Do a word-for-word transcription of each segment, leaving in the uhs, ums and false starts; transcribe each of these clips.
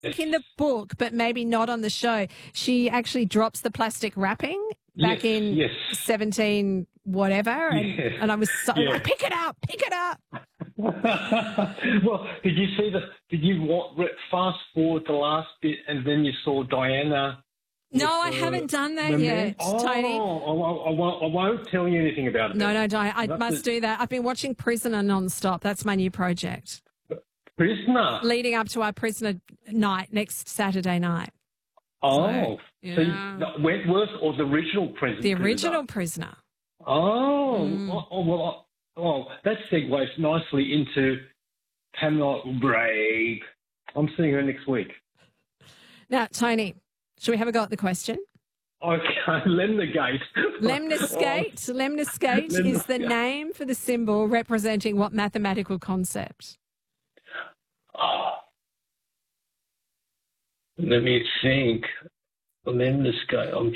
think in the book, but maybe not on the show, she actually drops the plastic wrapping back Yes, in yes. seventeen whatever, and, Yes. and I was so Yeah. like, pick it up, pick it up. Well, did you see the? Did you want, fast forward the last bit, and then you saw Diana? No, with, I uh, haven't done that the man? yet, oh, Tony. I, won't- I, won't, I won't tell you anything about it. No, no, don't. I That's must it. do that. I've been watching Prisoner non-stop. That's my new project. Prisoner. Leading up to our Prisoner night next Saturday night. Oh, So, so yeah. you, Wentworth or the original Prisoner? The original Prisoner. Oh, Mm. oh, oh, well, oh, that segues nicely into Pamela Bragg. I'm seeing her next week. Now, Tony, should we have a go at the question? Okay, Lemniscate. Lemniscate. Lemniscate is the Lemniscate. name for the symbol representing what mathematical concept? Oh. Let me think. Lemniscate. I'm,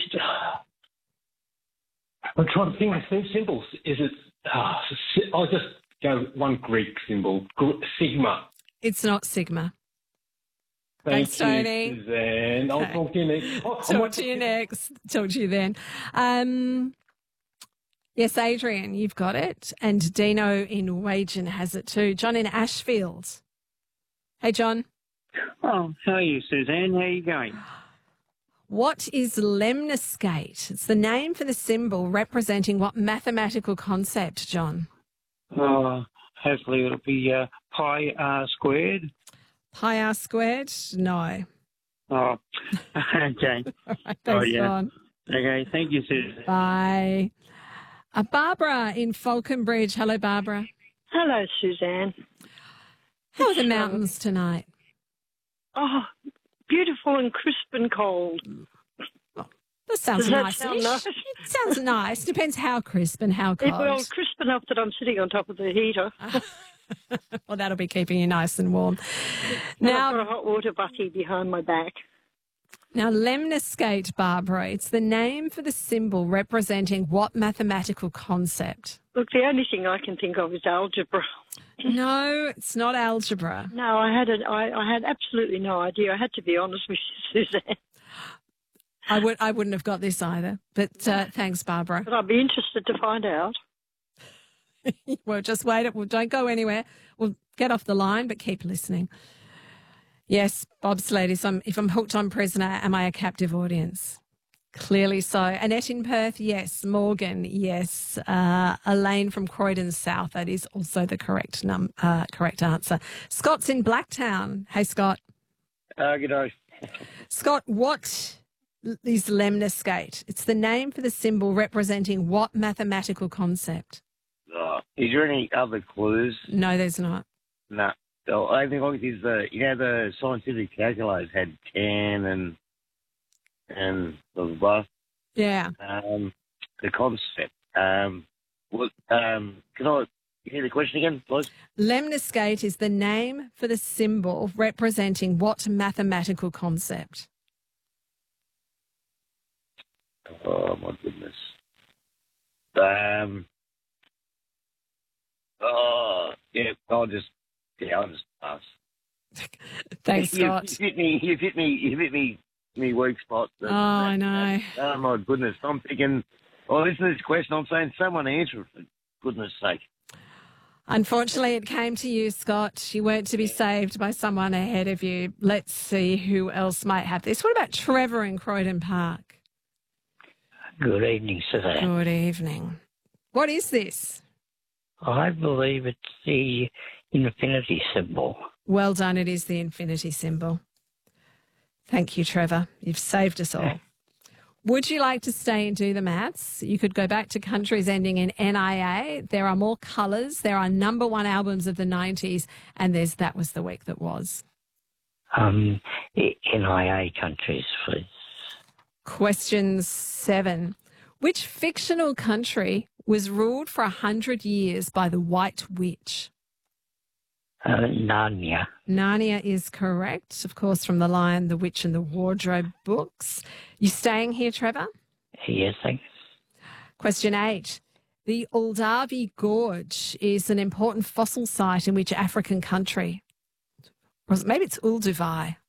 I'm trying to think of some symbols. Is it? Uh, I'll just go one Greek symbol. Gr- Sigma. It's not sigma. Thank Thanks, you, Tony. Suzanne. I'll Okay. talk to you next. Oh, I Talk might- to you next. Talk to you then. Um, yes, Adrian, you've got it. And Dino in Wagen has it too. John in Ashfield. Hey, John. Oh, how are you, Suzanne? How are you going? What is lemniscate? It's the name for the symbol representing what mathematical concept, John? Uh, hopefully it'll be uh, pi r squared. Pi r squared? No. Oh, okay. All right, thanks, Oh, yeah. John. Okay, thank you, Suzanne. Bye. Uh, Barbara in Falconbridge. Hello, Barbara. Hello, Suzanne. How are the mountains tonight? Oh, beautiful and crisp and cold. That sounds Does that nice. sound nice? It sounds nice. Depends how crisp and how It, cold. well, crisp enough that I'm sitting on top of the heater. Well, that'll be keeping you nice and warm. And I've got Now, a hot water butty behind my back. now, lemniscate, Barbara, it's the name for the symbol representing what mathematical concept? Look, the only thing I can think of is algebra. No, it's not algebra. No, I had a, I, I had absolutely no idea. I had to be honest with you, Suzanne. I would I wouldn't have got this either. But uh, thanks, Barbara. But I'd be interested to find out. Well, just wait. Well, don't go anywhere. We'll get off the line, but keep listening. Yes, bobsled is. I'm, if I'm hooked on Prisoner, am I a captive audience? Clearly so. Annette in Perth, yes. Morgan, yes. Uh, Elaine from Croydon South, that is also the correct num uh, correct answer. Scott's in Blacktown. Hey, Scott. Uh, g'day. Scott, what is lemniscate? It's the name for the symbol representing what mathematical concept? Uh, is there any other clues? No, there's not. No. The only thing I can is the, you know, the scientific calculators had tan and, and blah, blah, blah. Yeah. Um, the concept. Um, what, um, can I hear the question again, please? Lemniscate is the name for the symbol representing what mathematical concept? Oh, my goodness. Um, oh, yeah, I'll just, yeah, I'll just pass. Thanks, You- Scott. You've hit me, you've hit me, you've hit me, me weak spot. Oh, I know. Oh, my goodness. I'm thinking, oh, listen to this question. I'm saying someone answer it, for goodness sake. Unfortunately, it came to you, Scott. You weren't to be saved by someone ahead of you. Let's see who else might have this. What about Trevor in Croydon Park? Good evening, Suzanne. Good evening. What is this? I believe it's the infinity symbol. Well done. It is the infinity symbol. Thank you, Trevor. You've saved us all. Would you like to stay and do the maths? You could go back to countries ending in N I A. There are more colours. There are number one albums of the nineties. And there's That Was the Week That Was. Um, N I A countries, please. Question seven. Which fictional country was ruled for a hundred years by the White Witch? Uh, Narnia. Narnia is correct, of course, from The Lion, the Witch and the Wardrobe books. You staying here, Trevor? Yes, thanks. Question eight. The Uldavi Gorge is an important fossil site in which African country? Or maybe it's Ulduvai.